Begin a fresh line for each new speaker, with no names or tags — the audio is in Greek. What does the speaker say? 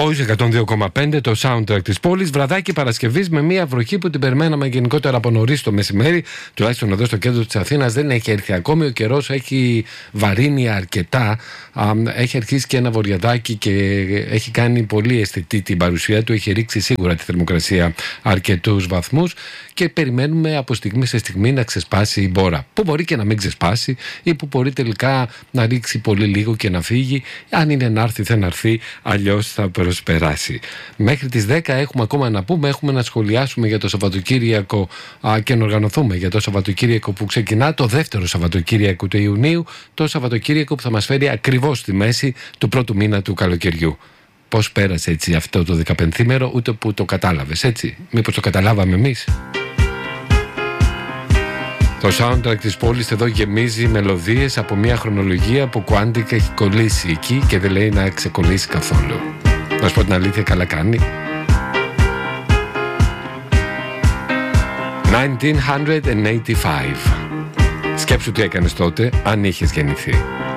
Voice 102,5, το soundtrack της πόλης. Βραδάκι Παρασκευής με μια βροχή που την περιμέναμε γενικότερα από νωρίς το μεσημέρι. Τουλάχιστον εδώ στο κέντρο της Αθήνας δεν έχει έρθει ακόμη. Ο καιρός έχει βαρύνει αρκετά. Έχει αρχίσει και ένα βορειαδάκι και έχει κάνει πολύ αισθητή την παρουσία του. Έχει ρίξει σίγουρα τη θερμοκρασία αρκετούς βαθμούς και περιμένουμε από στιγμή σε στιγμή να ξεσπάσει η μπόρα. Που μπορεί και να μην ξεσπάσει ή που μπορεί τελικά να ρίξει πολύ λίγο και να φύγει. Αν είναι να έρθει, θα έρθει, αλλιώς θα προσπεράσει. Μέχρι τις 10 έχουμε ακόμα να πούμε, έχουμε να σχολιάσουμε για το Σαββατοκύριακο και να οργανωθούμε για το Σαββατοκύριακο που ξεκινά, το δεύτερο Σαββατοκύριακο του Ιουνίου, το Σαββατοκύριακο που θα μας φέρει ακριβώς στη μέση του πρώτου μήνα του καλοκαιριού. Πώς πέρασε έτσι αυτό το 15ήμερο, ούτε που το κατάλαβες, έτσι? Μήπως το καταλάβαμε εμείς? Το soundtrack της πόλης εδώ γεμίζει μελωδίες από μια χρονολογία που Quantic έχει κολλήσει εκεί και δεν λέει να ξεκολλήσει καθόλου. Να σου πω την αλήθεια, καλά κάνει. 1985. Σκέψου τι έκανες τότε, αν είχες γεννηθεί.